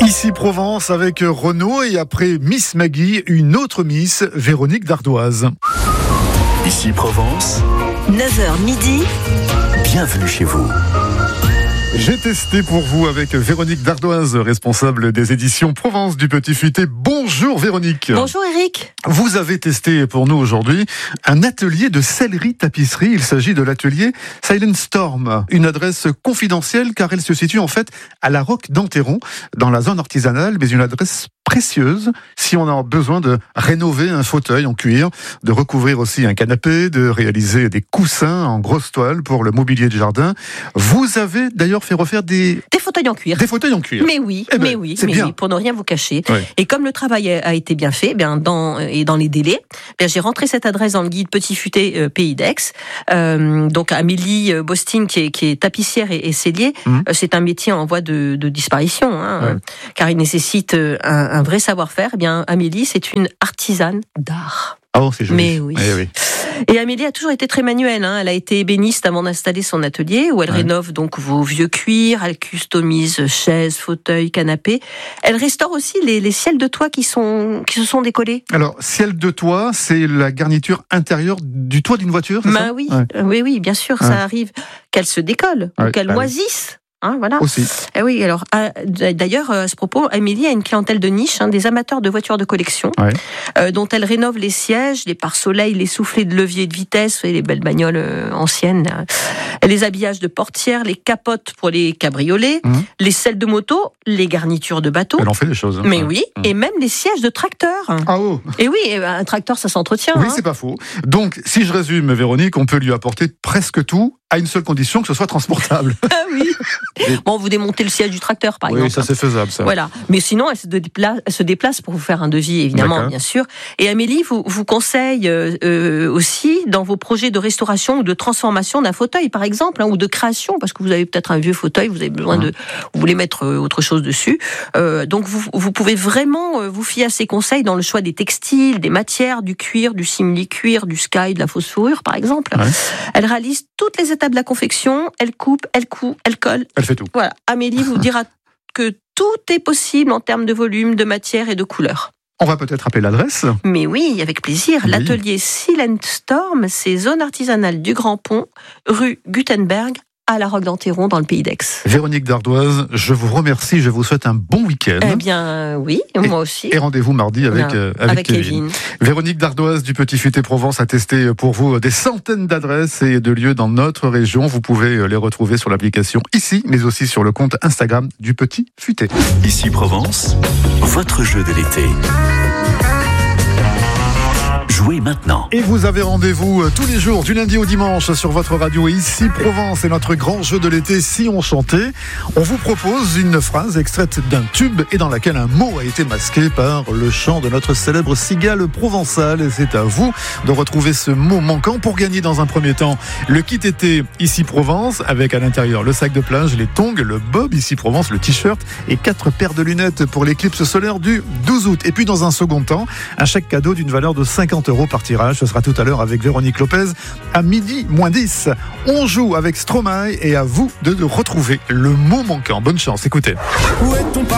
Ici Provence avec Renaud et après Miss Maggie, une autre Miss, Véronique Dardoise. Ici Provence, 9h midi, bienvenue chez vous. J'ai testé pour vous avec Véronique Dardoise, responsable des éditions Provence du Petit Futé. Bonjour Véronique. Bonjour Eric. Vous avez testé pour nous aujourd'hui un atelier de sellerie tapisserie. Il s'agit de l'atelier Silent Storm, une adresse confidentielle car elle se situe en fait à la Roque d'Enterron, dans la zone artisanale, mais une adresse précieuse si on a besoin de rénover un fauteuil en cuir, de recouvrir aussi un canapé, de réaliser des coussins en grosse toile pour le mobilier de jardin. Vous avez d'ailleurs fait refaire des fauteuils en cuir. Des fauteuils en cuir. Mais oui, pour ne rien vous cacher. Oui. Et comme le travail a été bien fait, dans les délais, j'ai rentré cette adresse dans le guide Petit Futé Pays d'Aix. Donc Amélie Bostin qui est tapissière et sellier, c'est un métier en voie de disparition, car il nécessite un vrai savoir-faire. Amélie, c'est une artisane d'art. Oh, c'est joli. Mais oui. Oui. Et Amélie a toujours été très manuelle. Elle a été ébéniste avant d'installer son atelier, où elle rénove donc vos vieux cuirs, elle customise chaises, fauteuils, canapés. Elle restaure aussi les ciels de toit qui se sont décollés. Alors, ciel de toit, c'est la garniture intérieure du toit d'une voiture, c'est ça ? Oui. Oui, bien sûr, ça arrive qu'elle se décolle, ou qu'elle moisisse. Voilà. Aussi. Et oui, alors, d'ailleurs, à ce propos, Amélie a une clientèle de niche, des amateurs de voitures de collection, dont elle rénove les sièges, les pare-soleil, les soufflets de levier de vitesse, et les belles bagnoles anciennes, les habillages de portières, les capotes pour les cabriolets, les selles de moto, les garnitures de bateau. Elle en fait des choses. Mais oui, et même les sièges de tracteur. Ah oh. Et oui, un tracteur, ça s'entretient. Oui, c'est pas faux. Donc, si je résume, Véronique, on peut lui apporter presque tout, à une seule condition, que ce soit transportable. Ah oui. Bon, vous démontez le siège du tracteur, par exemple. Oui, ça c'est faisable, ça. Voilà. Mais sinon, elle se déplace pour vous faire un devis, évidemment, D'accord. bien sûr. Et Amélie vous conseille aussi dans vos projets de restauration ou de transformation d'un fauteuil, par exemple, ou de création, parce que vous avez peut-être un vieux fauteuil, vous avez besoin vous voulez mettre autre chose dessus. Donc, vous pouvez vraiment vous fier à ses conseils dans le choix des textiles, des matières, du cuir, du simili-cuir, du sky, de la fausse fourrure, par exemple. Ouais. Elle réalise toutes les étapes de la confection, elle coupe, elle coud, elle colle. Elle fait tout. Voilà. Amélie vous dira que tout est possible en termes de volume, de matière et de couleur. On va peut-être rappeler l'adresse. Mais oui, avec plaisir. Oui. L'atelier Silent Storm, c'est zone artisanale du Grand Pont, rue Gutenberg, à la Roque d'Enterron, dans le Pays d'Aix. Véronique Dardoise, je vous remercie, je vous souhaite un bon week-end. Eh bien, oui, moi aussi. Et rendez-vous mardi avec Kevin. Véronique Dardoise du Petit Futé Provence a testé pour vous des centaines d'adresses et de lieux dans notre région. Vous pouvez les retrouver sur l'application ici, mais aussi sur le compte Instagram du Petit Futé. Ici Provence, votre jeu de l'été. Jouez maintenant. Et vous avez rendez-vous tous les jours, du lundi au dimanche, sur votre radio. Ici Provence, et notre grand jeu de l'été, Si on chantait. On vous propose une phrase extraite d'un tube et dans laquelle un mot a été masqué par le chant de notre célèbre cigale provençale. Et c'est à vous de retrouver ce mot manquant pour gagner dans un premier temps le kit été Ici Provence, avec à l'intérieur le sac de plage, les tongs, le bob Ici Provence, le t-shirt et 4 paires de lunettes pour l'éclipse solaire du 12 août. Et puis dans un second temps, un chèque cadeau d'une valeur de 50 € par tirage. Ce sera tout à l'heure avec Véronique Lopez à 12:10. On joue avec Stromae et à vous de retrouver le mot manquant. Bonne chance, écoutez. Où est ton